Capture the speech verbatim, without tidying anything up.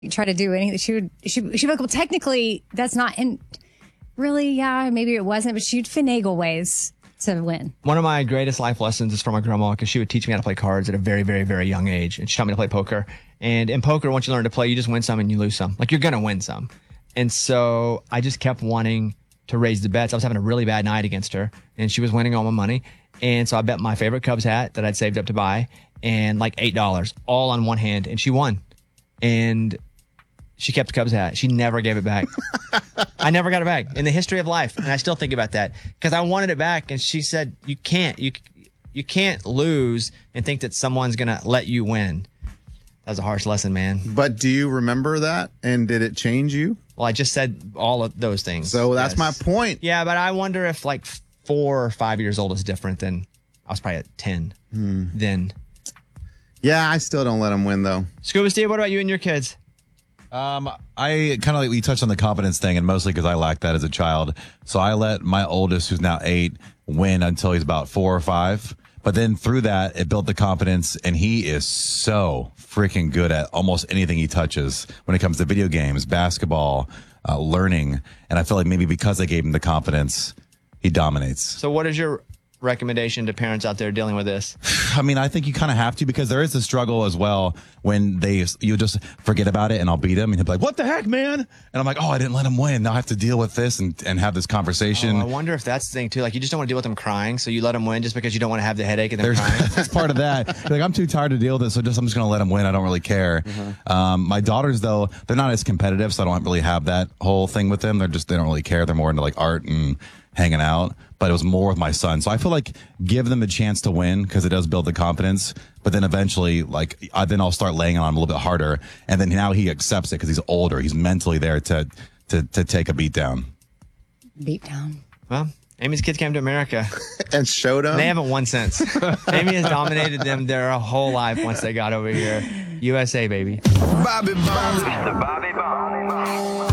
try to do anything. She would, she, she'd be like, well, technically, that's not, and really, yeah, maybe it wasn't, but she'd finagle ways to win. One of my greatest life lessons is from my grandma because she would teach me how to play cards at a very, very, very young age. And she taught me to play poker. And in poker, once you learn to play, you just win some and you lose some. Like, you're going to win some. And so I just kept wanting to raise the bets. I was having a really bad night against her, and she was winning all my money. And so I bet my favorite Cubs hat that I'd saved up to buy and like eight dollars all on one hand, and she won. And she kept the Cubs hat. She never gave it back. I never got it back in the history of life. And I still think about that because I wanted it back. And she said, you can't, you, you can't lose and think that someone's going to let you win. That was a harsh lesson, man. But do you remember that? And did it change you? Well, I just said all of those things. So that's yes. my point. Yeah, but I wonder if like four or five years old is different than I was probably at ten Hmm. then. Yeah, I still don't let them win, though. Scuba Steve, what about you and your kids? Um, I kind of like we touched on the confidence thing, and mostly because I lacked that as a child. So I let my oldest, who's now eight, win until he's about four or five. But then through that, it built the confidence, and he is so freaking good at almost anything he touches when it comes to video games, basketball, uh, learning. And I feel like maybe because I gave him the confidence, he dominates. So what is your recommendation to parents out there dealing with this? I mean, I think you kind of have to because there is a struggle as well when they you just forget about it and I'll beat him and he'll be like, what the heck, man? And I'm like, oh, I didn't let him win. Now I have to deal with this and, and have this conversation. Oh, I wonder if that's the thing too. Like, you just don't want to deal with them crying, so you let them win just because you don't want to have the headache of them There's crying. that's part of that. Like, I'm too tired to deal with it, so just I'm just going to let them win. I don't really care. Mm-hmm. Um, my daughters, though, they're not as competitive, so I don't really have that whole thing with them. They're just, they don't really care. They're more into like art and hanging out. But it was more with my son. So I feel like give them a chance to win because it does build the confidence. But then eventually, like, I, then I'll start laying on him a little bit harder. And then now he accepts it because he's older. He's mentally there to, to, to take a beat down. Beat down. Well, Amy's kids came to America. And showed them. They haven't won since. Amy has dominated them their whole life once they got over here. U S A, baby. Bobby Bones. It's the Bobby Bones.